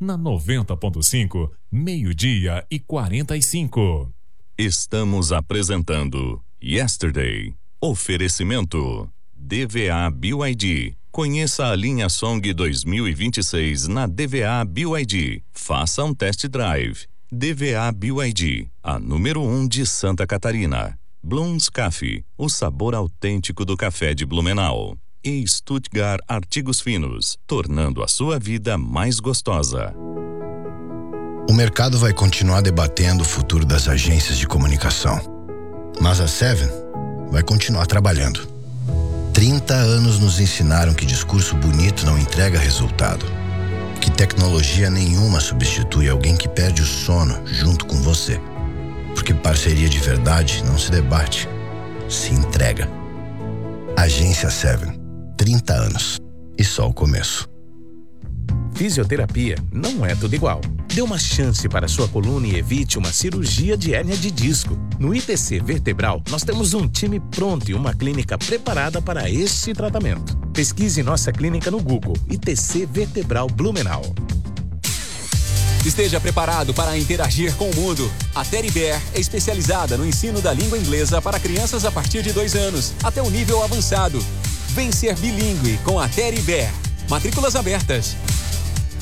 Na 90.5, 12:45. Estamos apresentando Yesterday. Oferecimento DVA BYD. Conheça a linha Song 2026 na DVA BYD. Faça um test drive. DVA BYD, a número 1 de Santa Catarina. Blooms Coffee, o sabor autêntico do café de Blumenau. E Stuttgart Artigos Finos, tornando a sua vida mais gostosa. O mercado vai continuar debatendo o futuro das agências de comunicação. Mas a Seven vai continuar trabalhando. 30 anos nos ensinaram que discurso bonito não entrega resultado. Que tecnologia nenhuma substitui alguém que perde o sono junto com você. Porque parceria de verdade não se debate, se entrega. Agência Seven, 30 anos e só o começo. Fisioterapia não é tudo igual. Dê uma chance para sua coluna e evite uma cirurgia de hérnia de disco. No ITC Vertebral, nós temos um time pronto e uma clínica preparada para este tratamento. Pesquise nossa clínica no Google, ITC Vertebral Blumenau. Esteja preparado para interagir com o mundo. A Teddy Bear é especializada no ensino da língua inglesa para crianças a partir de 2 anos, até o nível avançado. Vem ser bilíngue com a Teddy Bear. Matrículas abertas.